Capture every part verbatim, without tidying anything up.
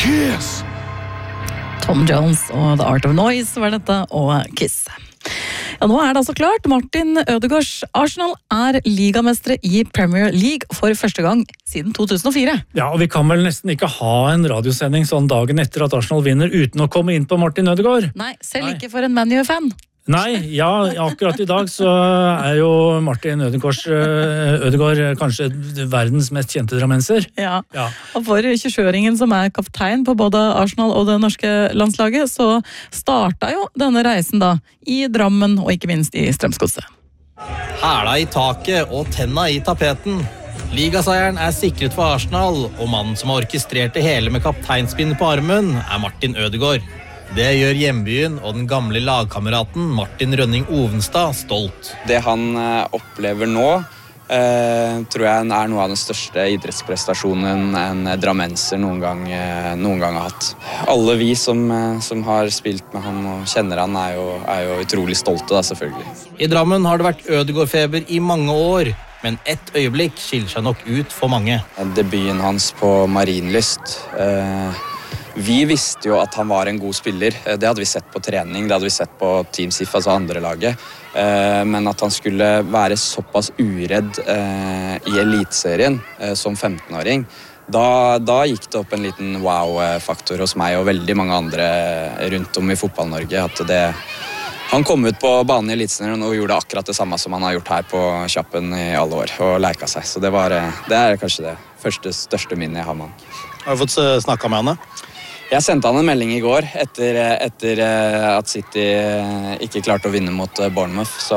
Kiss! Tom Jones og The Art of Noise var dette, og Kiss. Ja, nå er det altså klart. Martin Ødegaards Arsenal er ligamestere i Premier League for første gang siden to tusen og fire. Ja, og vi kan vel nesten ikke ha en radiosending sånn dagen etter at Arsenal vinner uten å komme inn på Martin Ødegaard. Nei, selv Nei. ikke for en Man U-fan. Nei, ja, akkurat i dag så er jo Martin Ødegaards, Ødegaard kanskje verdens mest kjente drammenser. Ja. Ja. Og for tjueåringen som er kaptein på både Arsenal og det norske landslaget, så starta jo denne reisen da i Drammen og ikke minst i Strømsgodset. Hæla i taket og tenna i tapeten. Ligaseieren er sikret for Arsenal, og mannen som har orkestrert det hele med kapteinspinnet på armen er Martin Ødegaard. Det gjør hjembyen og den gamle lagkameraten Martin Rønning Ovenstad stolt. Det han opplever nå, eh, tror jeg er noe av den største idrettsprestasjonen en drammenser noen gang, noen gang har hatt. Alle vi som, som har spilt med han og kjenner han er jo, er jo utrolig stolte da, selvfølgelig. I Drammen har det vært Ødegaard-feber i mange år, men ett øyeblikk skiller seg nok ut for mange. Debuten hans på Marienlyst. Eh, Vi visste jo at han var en god spiller. Det hadde vi sett på trening, det hadde vi sett på Team Sif, altså andre laget. Men at han skulle være såpass uredd i elitserien som femtenåring, da, da gikk det opp en liten wow-faktor hos meg og veldig mange andre rundt om i fotball-Norge. At det, han kom ut på banen i elitserien og gjorde akkurat det samme som han har gjort her på Kjappen i alle år, og leika seg. Så det, var, det er kanskje det første, største minnet jeg har med han. Har du fått snakket med henne? Jeg sendte han en melding i går etter, etter at City ikke klarte å vinne mot Bournemouth. Så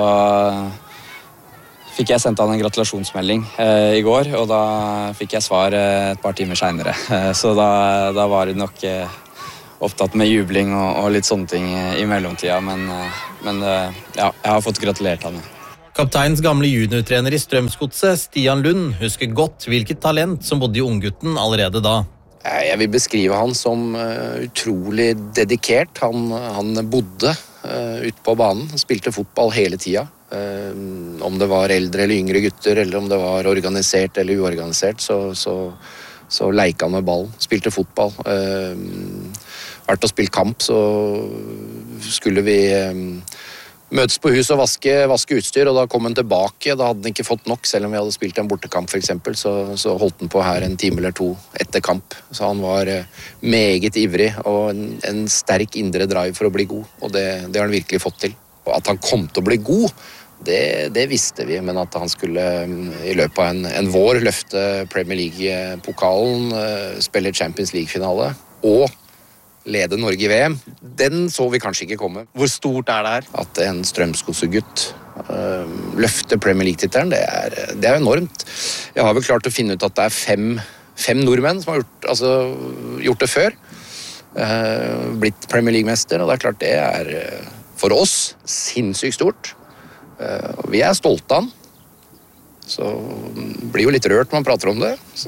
fikk jeg sendt han en gratulasjonsmelding i går, og da fikk jeg svar et par timer senere. Så da, da var det nok opptatt med jubling og, og litt sånne ting i mellomtida, men, men ja, jeg har fått gratulert han. Kapteinens gamle juniortrener i Strømsgodset, Stian Lund, husker godt hvilket talent som bodde i unggutten allerede da. Jeg vil beskrive han som uh, utrolig dedikert. Han, han bodde uh, ute på banen, spilte fotball hele tida. Uh, om det var eldre eller yngre gutter, eller om det var organisert eller uorganisert, så, så, så leika han med ballen. Spilte fotball. Uh, vært og spilt kamp, så skulle vi um, møtes på hus og vaske, vaske utstyr, og da kom han tilbake. Da hadde han ikke fått nok, selv om vi hadde spilt en bortekamp for eksempel, så, så holdt han på her en time eller to etter kamp. Så han var meget ivrig, og en, en sterk indre drive for å bli god, og det, det har han virkelig fått til. Og at han kom til å bli god, det, det visste vi, men at han skulle i løpet av en, en vår løfte Premier League-pokalen, spille Champions League-finale, og lede Norge i V M, den så vi kanskje ikke komme. Hvor stort er det her? At en Strømsgodsegutt øh, løfter Premier League-tittelen, det er, det er enormt. Jeg har vel klart å finne ut at det er fem, fem nordmenn som har gjort, altså, gjort det før. Uh, blitt Premier League-mester, og det er klart det er for oss sinnssykt stort. Uh, vi er stolte av han. Så det blir jo litt rørt når man prater om det. Så,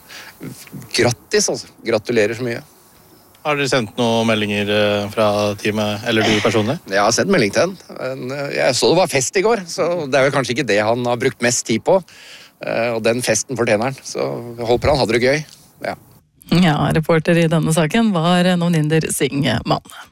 grattis, altså. Gratulerer så mye. Har dere sendt noen meldinger fra teamet, eller du personlig? Jeg har sendt melding til han. Jeg så det var fest i går, så det er vel kanskje ikke det han har brukt mest tid på. Og den festen fortjener han, så jeg håper han hadde det gøy. Ja. Ja, reporter i denne saken var Noninder Singh Mann.